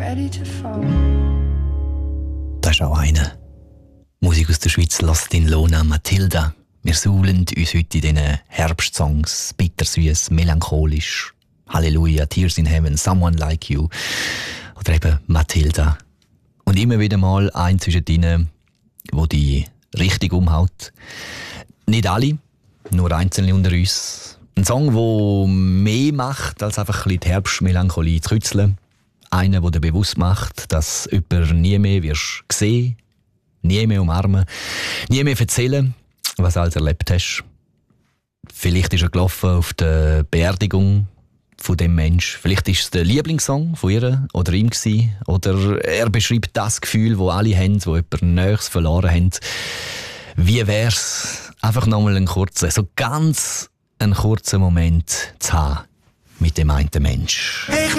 ready to fall. Das ist auch eine. Musik aus der Schweiz lässt in Lona Matilda. Wir suhlen uns heute in diesen Herbstsongs, bittersüß, melancholisch. Halleluja, Tears in Heaven, Someone Like You. Oder eben Matilda. Und immer wieder mal ein zwischendrin, wo die richtig umhaut. Nicht alle, nur einzelne unter uns. Ein Song, der mehr macht, als einfach ein bisschen die Herbstmelancholie zu kützeln. Einer, der dir bewusst macht, dass jemand nie mehr wirst sehen, nie mehr umarmen, nie mehr erzählen, was du alles erlebt hast. Vielleicht ist er gelaufen auf der Beerdigung von dem Mensch. Vielleicht ist es der Lieblingssong von ihr oder ihm gewesen. Oder er beschreibt das Gefühl, das alle haben, wo jemand Nächstes verloren haben. Wie wär's, einfach nochmal einen kurzen Moment zu haben mit dem einen Mensch.